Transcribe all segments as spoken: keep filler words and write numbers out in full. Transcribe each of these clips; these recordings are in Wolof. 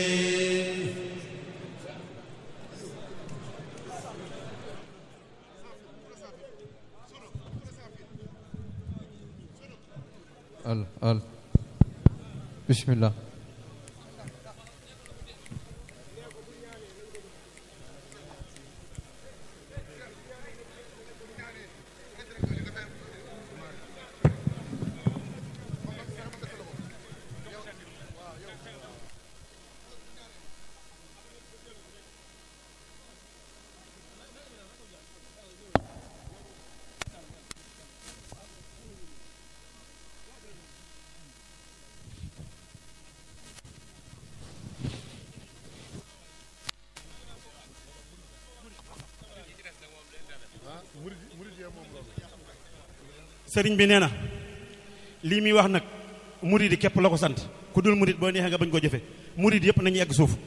al al bismillah. sëriñ bi nee na lii muy wax nag murid yi képp la ko sant ku dul murid boo neexee nga bañ koo jëfe murid yëpp nañu egg suuf.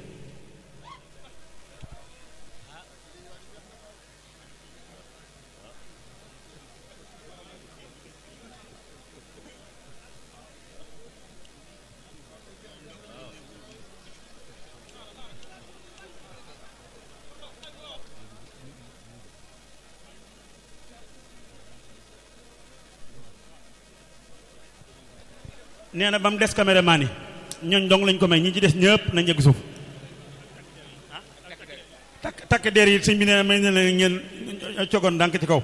nee na ba mu des caméraman yi ñooñ dong lañ ko may ñi ci des ñëpp nañ yegg suuf. takk takk der yi sëñ bi nee na may na la ngeen cogoon ndànk ci kaw.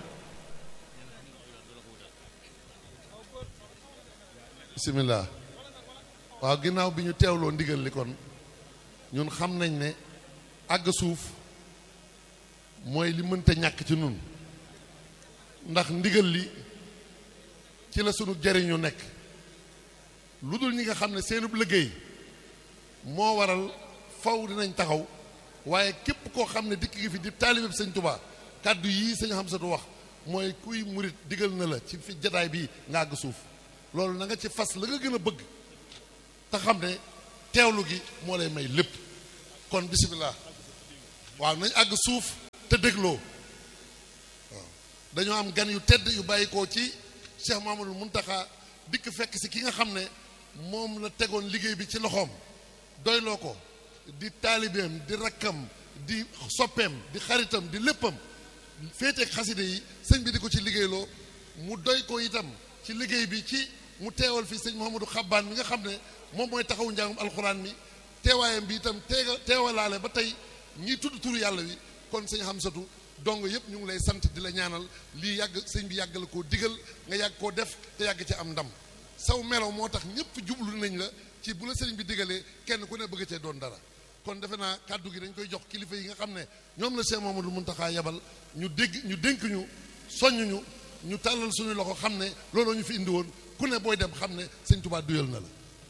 bismillah. waaw ginnaaw bi ñu teewloo ndigal li kon ñun xam nañ ne àgg suuf mooy li mënta ñàkk ci nun ndax ndigal li ci la sunu jariñu nekk lu dul ñi nga xam ne seenub liggéey moo waral faw dinañ taxaw waaye képp koo xam ne dikk gi fi di taalibe sëñ Tuubaa kàddu yii sëñ Xamsatu wax mooy kuy murit digal na la ci fi jataay bii nga àgg suuf loolu na nga ci fas la nga gën a bëgg te xam ne teewlu gi moo lay may lépp kon bisimilah waaw nañ àgg suuf te dégloo waaw dañoo am gan yu tedd yu bàyyi koo ci Cheikh Mamadou Muntaxa dikk fekk si ki nga xam ne moom la tegoon liggéey bi ci loxoom doyloo ko di taalibeem di rakkam di soppeem di xaritam di léppam féeteeg xaside yi sëñ bi di ko ci liggéeyloo mu doy ko itam ci liggéey bi ci mu teewal fi sëñ Mouhamadou Xabbaan mi nga xam ne moom mooy taxawu njàngum alxuraan mi teewaayam bi itam teega teewalaale ba tey ñiy tudd turu yàlla wi kon sëñ Xamsatu dong yëpp ñu ngi lay sant di la ñaanal lii yàgg sëñ bi yàgg la koo digal nga yàgg koo def te yàgg ci am ndam saw melo moo tax ñëpp jublu nañ la ci bu la sëriñ bi digalee kenn ku ne bëgg cee doon dara kon defe naa kàddu gi dañ koy jox kilifa yi nga xam ne ñoom la Cheikh Mamadou Muntaxa yabal ñu dégg ñu dénk ñu soññ ñu ñu tàllal suñu loxo xam ne looloo ñu fi indi woon ku ne booy dem xam ne sëñ Tuubaa duyal na la.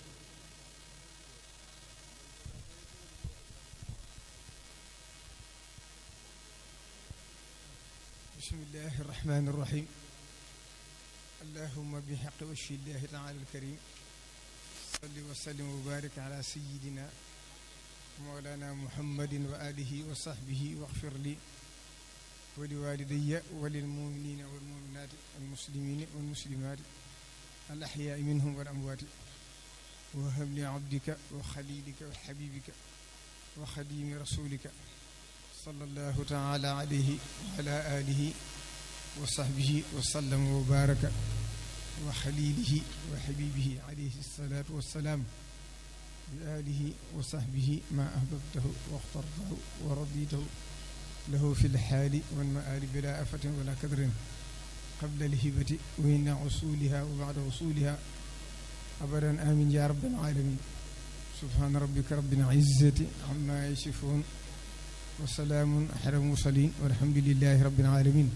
bismillahi rahmani rahim allahumma bi haqqi wajhillahi taala alkarim salli wa sallim wa barik ala sayidina mawlana muhammadin wa alihi wa sahbihi waghfir li wa li walidayya wa lil muminina wal muminati al muslimina wal muslimati al ahya'i minhum wal amwati wa hab li abdika wa khalilika wa habibika wa khadimi rasulika sallallahu taala alayhi wa ala alihi wa sahbihi wa sallam wa baraka wa khalilihi wa habibihi alayhi salatu wassalam bi alihi wa sahbihi ma ahbabtahu wa اخترته ورضيته له في الحال والمآل بلا آفة ولا كدر قبل الهبة وإن عصولها وبعد وصولها أبدا آمين يا رب العالمين سبحان ربك رب العزة عما يصفون وسلام على المرسلين والحمد لله رب العالمين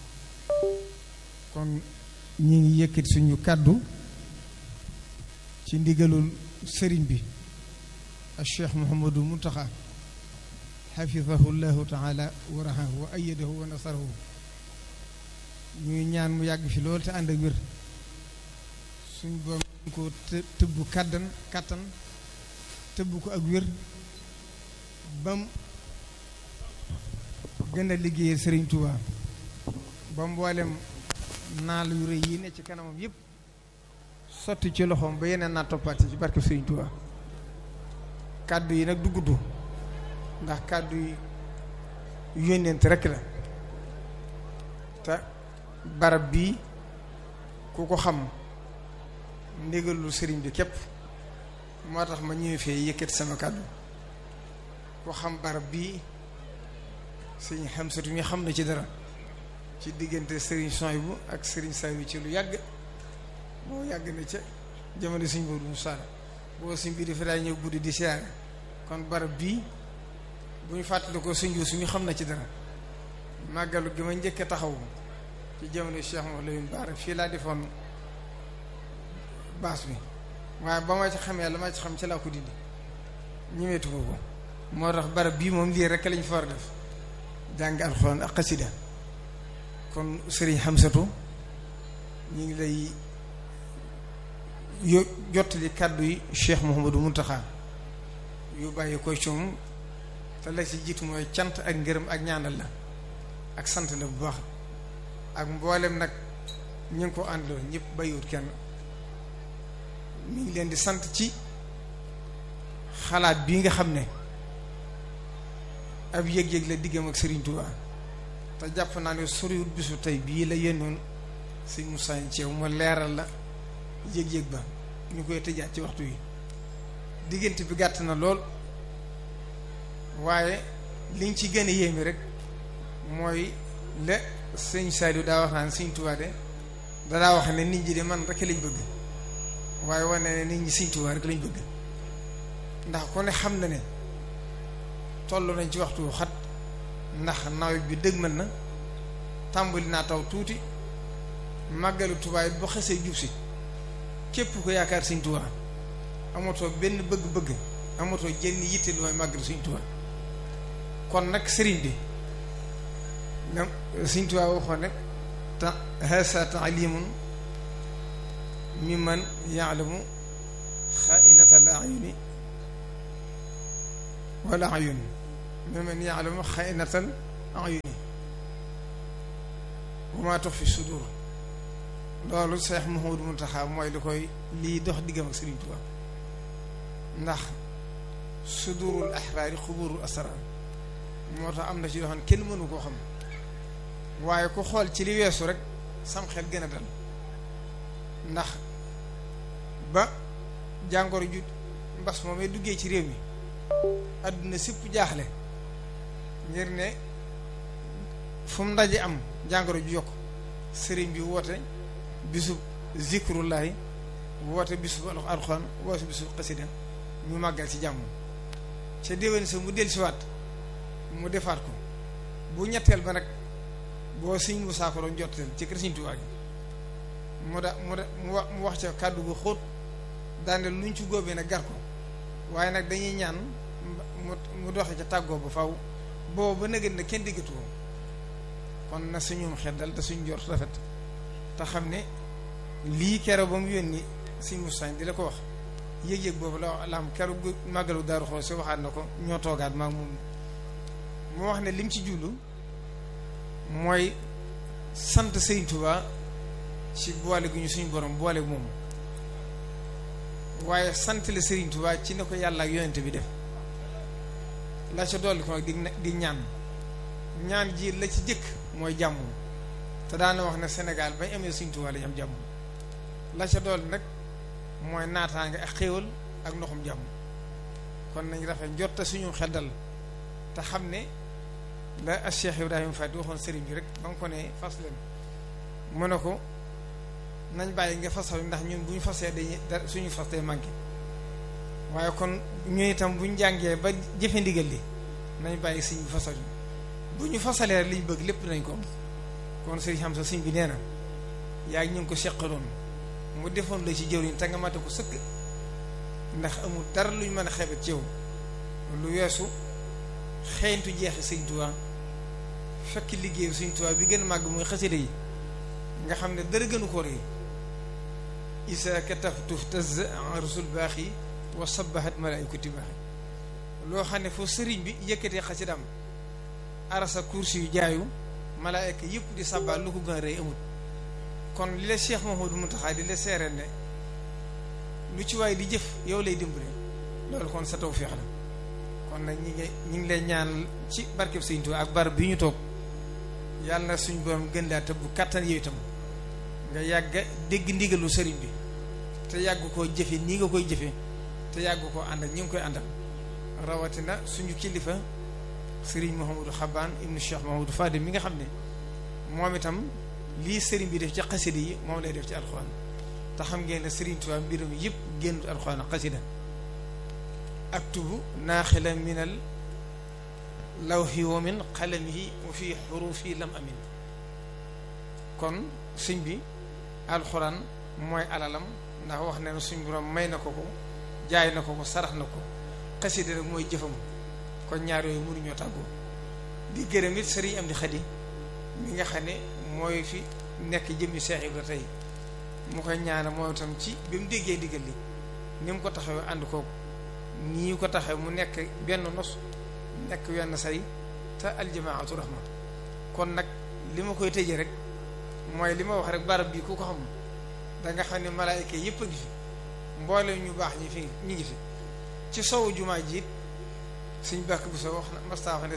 kon ñi ngi yëkkati suñu kàddu ci ndigalul sëriñ bi al cheikh Mouhamadou Mountakha xafidahu llahu taala wa rahahu wa ayadahu wa nasarahu ñuy ñaan mu yàgg fi loolu te ànd ak wér suñ boom ko tëbb kàddan kàttan tëbb ko ak wér bam gën a liggéeyal sëriñ Touba ba mboolem naal yu rëy yi ne ci kanamam yëpp sotti ci loxoom ba yeneen naa toppaat ci barke sëriñ Touba kàddu yi nag du gudd ndax kàddu yi yónnent rekk la te barab bii ku ko xam ndigalul sëriñ bi képp moo tax ma ñëwee fee yëkkati sama kàddu ku xam barab bii sëriñ Xamsatu mi xam na ci dara ci diggante sëriñ Sohaybu ak sëriñ Saliou ci lu yàgg moo yàgg na ca jamono sëriñ Moodu Musaa boo sëriñ bi dafa daa ñëw guddi di siyaare kon barab bii bu ñu fàttali ko sëriñ Yuusu mi xam na ci dara màggalu gi ma njëkk a taxaw ci jamono Cheikh Mouhamadou Lamine Bara fii laa defoon baas bi waaye ba ma ci xamee la ma ci xam ci laa ko dindi ñemeetu ko ko moo tax barab bii moom lii rekk lañ fa war a def jàng alxuraan ak xasida kon sëriñ Xamsatu ñu ngi lay yo jottali kàddu yi Cheikh Mouhamadou Mountakha yu bàyyi koy coom te la ci jiitu mooy cant ak ngërëm ak ñaanal la ak sant la bu baax ak mboolem nag ñu ngi ko àndoo ñëpp bàyyiwut kenn mi ngi leen di sant ci xalaat bii nga xam ne ab yëg-yëg la diggam ak Serigne Touba te jàpp naa ne soriwut bisu tey bii la yéenoon Serigne Moussa Thiaw ma leeral la yëg-yëg ba ñu koy tëjaat ci waxtu yi diggante bi gàtt na lool waaye liñ ci gën a yéeme rek mooy le sëñ Saliou daa wax naan Serigne Touba de dadaa wax ne nit ñi de man rek lañ bëgg waaye wane ne nit ñi Serigne Touba rek lañ bëgg ndax ku ne xam na ne toll nañ ci waxtu xat ndax nawet bi dëgg mën na tàmbali naa taw tuuti màggalu Touba it bu xesee jub si képp ko yaakaar Serigne Touba amatoo benn bëgg-bëgg amatoo jenn yitte lu may màggalu Serigne Touba kon nag sëriñ bi nam Serigne Touba waxoon ne ta hasa taalimun mimman yaalamu xaainatal ayuni wala ayun mimman yaalamu xaainatal ayuni wa maa tux fi sudur loolu Cheikh Mouhamadou Mountakha mooy li koy lii dox diggam ak Serigne Touba ndax sudurul ahraari xuburul asrar moo tax am na ci yoo xam ne kenn mënu koo xam waaye ku xool ci li weesu rek sam xel gën a dal ndax ba jàngoro ju mbas moomee duggee ci réew mi àdduna sépp jaaxle ngir ne fu mu ndaje am jàngoro ju yokk sëriñ bi woote bisub zikrullahi woote bisub alxuraan woote bisub xasida ñu màggal ci jàmm ca déwén sa mu dellusiwaat mu defaat ko bu ñetteel ba nag boo Sëñ Musaa ko doon jotteel ci kër Sëñ Tuubaa gi mu da mu da mu wax mu wax ca kàddu gu xóot daane luñ ci góobee nag gar ko waaye nag dañuy ñaan mu mu doxe ca tàggoo ba faw boobu ba nëgën ne kenn diggatu ko kon na suñum xeddal te suñ jort rafet te xam ne lii kero ba mu yónni Sëñ Musaa di la ko wax yëg-yëg boobu la la am kero gu màggalu Daaru Xudoos si waxaat na ko ñoo toogaat maa moom mu wax ne lim ci jullu mooy sant Serigne Touba ci boole gu ñu suñu borom boole moom waaye sant la Serigne Touba ci ne ko yàlla ak yonent bi def la ca dolli ko di di ñaan ñaan ji la ci jëkk mooy jàmm te daana wax ne Sénégal bañ amee Serigne Touba lañ am jàmm la ca dolli nag mooy naataange ak xéewal ak ndoxum jàmm kon nañ rafet njorta suñu xel dal te xam ne la Cheikh Ibrahima Fall di waxoon sëriñ bi rek ba nga ko ne fas leen mu ne ko nañ bàyyi nga fasal ndax ñun bu ñu fasee dañuy suñu fas day manqué waaye kon ñu itam bu ñu jàngee ba jëfe ndigal li nañ bàyyi sëñ bi fasal bu ñu fasalee liñ bëgg lépp nañ ko kon sëriñ xam sa sëñ bi nee na yaa ngi ñu ngi ko seqaloon mu defoon la ci jëwriñ te nga mate ko sëkk ndax amul dara luñ mën a xebet ci yow lu weesu xeeñtu jeexi Sëñ Tuubaa fekk liggéeyu Sëñ Tuubaa bi gën a màgg muy xasida yi nga xam ne dara gënu ko rëy isa kataftu taz rasul baax yi wa sabahat malaikati baax yi loo xam ne foo sëriñ bi yëkkatee xasidam arasa kursi yu jaayu malaayka yëpp di sabal lu ko gën a rëy amut kon li la Cheikh Mouhamadou Mountakha di la seereel ne lu ci waay di jëf yow lay dimbale loolu kon sa tawfeex la kon nag ñi ngi ñi ngi lay ñaan ci barkeb Sëriñ Tuubaa ak barab bi ñu toog yàlla na suñ borom gën laa tëbb kattan yow itam nga yàgg dégg ndigalu sëriñ bi te yàgg koo jëfe nii nga koy jëfe te yàgg koo ànd ak ñi ngi koy àndal rawatina suñu kilifa sëriñ Mouhamadou Xabaan ibnu Cheikh Mouhamadou Fadil mi nga xam ne moom itam lii sëriñ bi def ci xasida yi moom lay def ci alxuraan te xam ngeen ne sëriñ Tuubaa mbirum yëpp génnut alxuraan ak xasida aktubu naaxila minal lawhi wa min qalamihi wa fi xurufi lam amin kon sëñ bi alxuraan mooy alalam ndax wax ne suñ borom may na ko ko jaay na ko ko sarax na ko xasida rek mooy jëfam kon ñaar yooyu mënuñoo tàggoo di gërëm it sëriñ Amdi Xadi mi nga xam ne mooy fi nekk jëmmi Seex Ibra tey mu koy ñaana mooy itam ci bi mu déggee diggal li ni mu ko taxawee ànd kooku nii ko taxaw mu nekk benn nos nekk wenn say te aljamaatu rahma kon nag li ma koy tëjee rek mooy li ma wax rek barab bi ku ko xam da nga xam ne malaayika yëpp a ngi fi mboole ñu baax ñi fi ñu ngi fi ci sowu jumaa ji it suñ bàkk bu soo wax na mastaa wax ne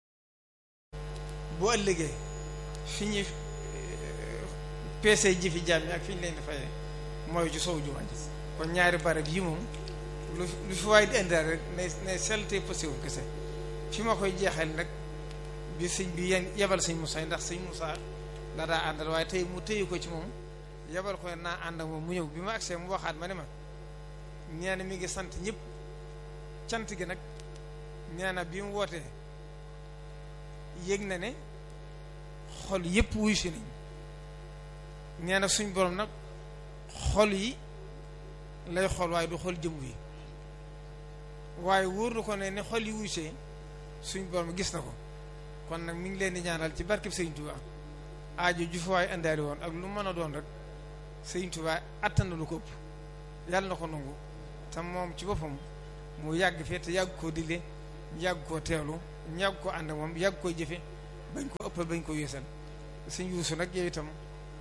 boo ëllëgee fi ñu peese ji fi jaam yi ak fi ñu leen di fayee mooy ci sowu jumaa ji kon ñaari barab yi moom lu lu fi waay di indaal rek nay nay sellte posiwu kese fi ma koy jeexal nag bi sëñ bi yen yebal sëñ Moussa ndax sëñ Moussa la daa àndal waaye tey mu téye ko ci moom yebal ko naa ànd ak moom mu ñëw bi ma agsee mu waxaat ma ne ma nee na mi ngi sant ñëpp cant gi nag nee na bi mu wootee yëg na ne xol yëpp wuyu si nañ nee na suñ borom nag xol yi lay xol waaye du xol jëmm yi waaye wóor na ko ne ne xol yi wuyu see suñ borom gis na ko kon nag mi ngi leen di ñaanal ci barkeb Sëriñ Tuubaa aajo ju fa waay indaali woon ak lu mën a doon rek Sëriñ Tuubaa attan na lu ko ëpp yàlla na ko nangu te moom ci boppam mu yàgg fee te yàgg koo digle yàgg koo teewlu yàgg koo ànd moom yàgg koo jëfe bañ ko ëppal bañ ko yéesal sëñ Yuusu nag yow itam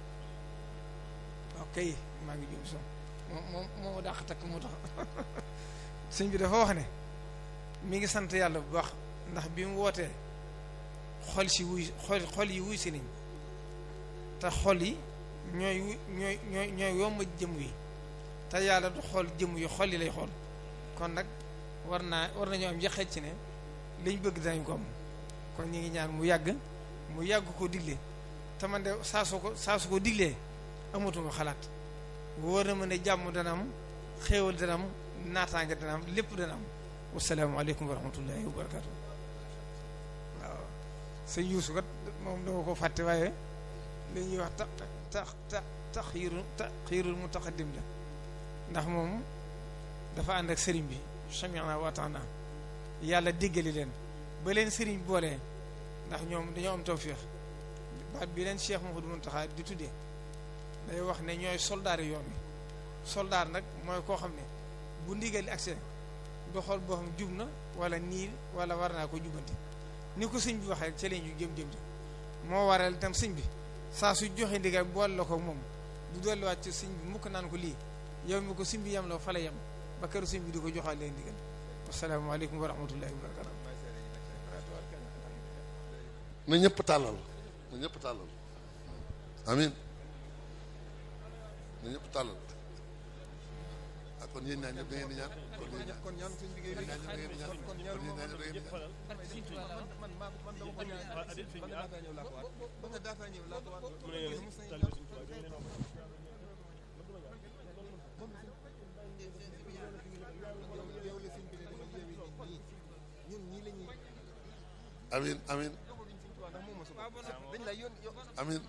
ok maa ngi jum so moom moom moo dàq takk mu tax sëñ bi dafa wax ne mi ngi sant yàlla bu baax ndax bi mu wootee xol si wuy xol xol yi wuy si nañ te xol yi ñooy wu ñooy ñooy ñooy yomb jëm yi te yàlla du xool jëm yi xol yi lay xool kon nag war naa war nañoo am yaxeet ci ne liñ bëgg danañ ko am kon ñu ngi ñaan mu yàgg mu yàgg ko digle te man de saa su ko saa su ko diglee amatuma xalaat wóor na ma ne jàmm dana am xéewal dana am naataange dana am lépp dana am wasalaamaaleykum wa rahmatullahi wa barakaatu. waaw sëñ Yuusu kat moom dama ko fàtte waaye li ñuy wax tax tax tax taxiirul taxiirul mutaqaddim la ndax moom dafa ànd ak sëriñ bi sami'na wa ata'na yàlla déggali leen ba leen sëriñ boolee ndax ñoom dañoo am tawfiix baat bi leen Cheikh Mouhamadou Mountakha di tuddee day wax ne ñooy soldaar yoon wi soldaar nag mooy koo xam ne bu ndigali accès du xool boo xam jub na wala nii wala war naa ko jubanti ni ko sëñ bi waxee rek ca leen ñu jëm jëm moo waral itam sëñ bi saa su joxe ndigal boole la ko moom du dolliwaat ci sëñ bi mukk naan ko lii yow mi ko sëñ bi yem la fa la yem ba këru sëñ bi di ko joxaat leen ndigal asalaamaaleykum wa rahmatullahi wa barakatu. na ñëpp tàllal na ñëpp tàllal amin na ñëpp tàllal ak kon yéen ñaan ñëpp da ngeen di ñaan kon yéen ñaan kon ñaan suñu liggéey bi ñaan da ngeen di ñaan kon ñaan ñaan da ngeen di ñaan man man man dama ko ñaan ba nga daa ñëw laa ko waat ba nga daa ñëw laa ko waat mu ne amin amin amin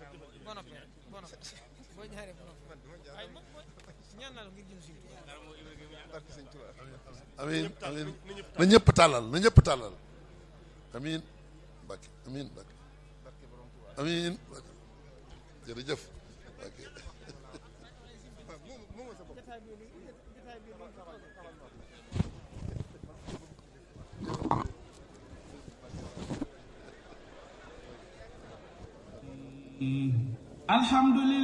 amin amin na ñëpp tàllal na ñëpp tàllal amin Mbàkke amin Mbàkke amin Mbàkke jërëjëf Mbàkke alhamdulillah